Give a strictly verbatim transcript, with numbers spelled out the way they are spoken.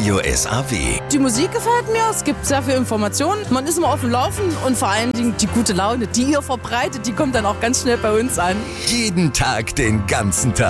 Radio S A W. Die Musik gefällt mir, es gibt sehr viel Informationen, man ist immer auf dem Laufen und vor allen Dingen die gute Laune, die ihr verbreitet, die kommt dann auch ganz schnell bei uns an. Jeden Tag, den ganzen Tag.